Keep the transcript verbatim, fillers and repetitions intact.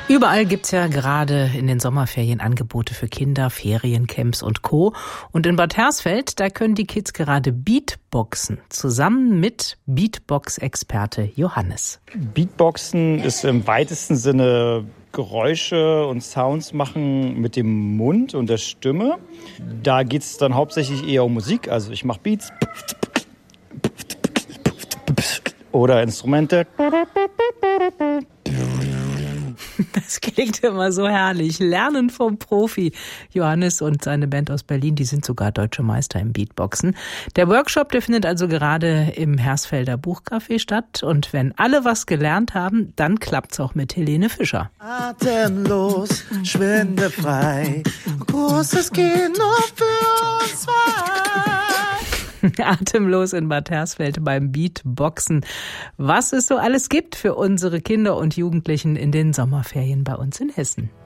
Überall gibt's ja gerade in den Sommerferien Angebote für Kinder, Feriencamps und Co. Und in Bad Hersfeld, da können die Kids gerade Beatboxen, zusammen mit Beatbox-Experte Johannes. Beatboxen ist im weitesten Sinne Geräusche und Sounds machen mit dem Mund und der Stimme. Da geht's dann hauptsächlich eher um Musik. Also ich mache Beats oder Instrumente. Das klingt immer so herrlich. Lernen vom Profi. Johannes und seine Band aus Berlin, die sind sogar deutsche Meister im Beatboxen. Der Workshop, der findet also gerade im Hersfelder Buchcafé statt. Und wenn alle was gelernt haben, dann klappt's auch mit Helene Fischer. Atemlos, schwindefrei, großes Kino für uns zwei. Atemlos in Bad Hersfeld beim Beatboxen. Was es so alles gibt für unsere Kinder und Jugendlichen in den Sommerferien bei uns in Hessen.